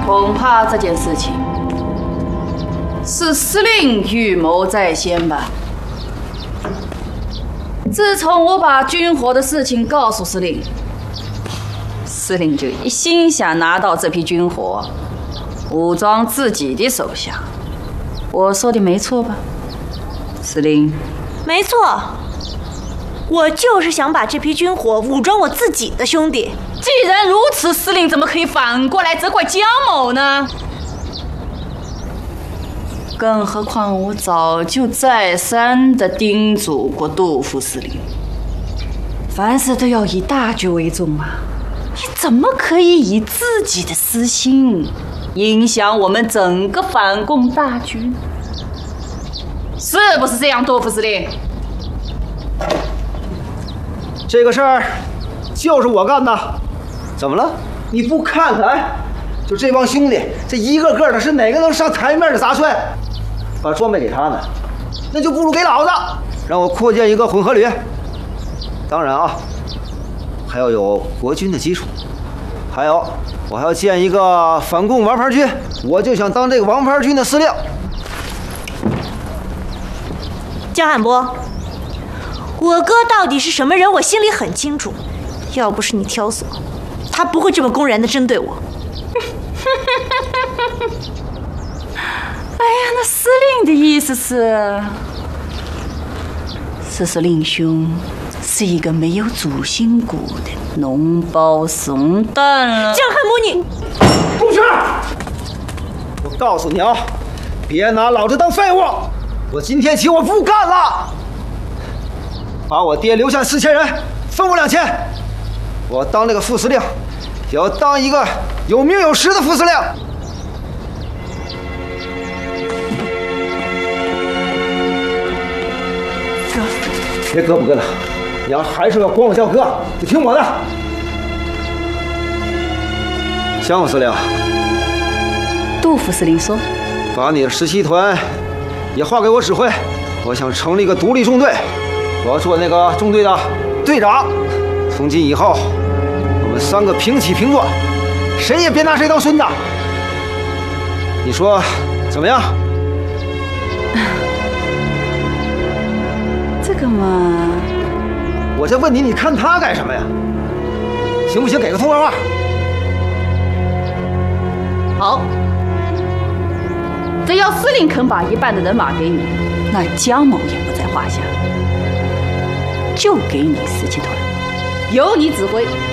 恐怕这件事情是司令预谋在先吧。自从我把军火的事情告诉司令，司令就一心想拿到这批军火，武装自己的手下。我说的没错吧，司令？ 没错，我就是想把这批军火武装我自己的兄弟。 既然如此，司令怎么可以反过来责怪江某呢？更何况我早就再三地叮嘱过杜副司令，凡事都要以大局为重嘛。你怎么可以以自己的私心影响我们整个反共大局？是不是这样，杜副司令？ 这个事儿就是我干的。怎么了？你不看看？就这帮兄弟，这一个个的是哪个能上台面的杂碎？把装备给他呢，那就不如给老子，让我扩建一个混合旅。当然啊，还要有国军的基础，还有我还要建一个反共王牌军，我就想当这个王牌军的司令。 江汉波，我哥到底是什么人，我心里很清楚。要不是你挑唆，他不会这么公然的针对我。 哎呀，那司令的意思是，司令兄是一个没有主心骨的脓包怂蛋了。 江汉波，你不是！我告诉你啊，别拿老子当废物！我今天起我不干了，把我爹留下4000人，分我2000。我当这个副司令，也要当一个有名有实的副司令。别哥不跟了，你要还是要管我叫哥，就听我的。江副司令， 杜副司令说， 把你的17团也划给我指挥。我想成立一个独立中队，我要做那个中队的队长。从今以后，我们3个平起平坐，谁也别拿谁当孙子。你说怎么样？ 这个嘛， 我在问你，你看他干什么呀？行不行？给个通话。 好，只要司令肯把一半的人马给你，那江某也不在话下，就给你17团，由你指挥。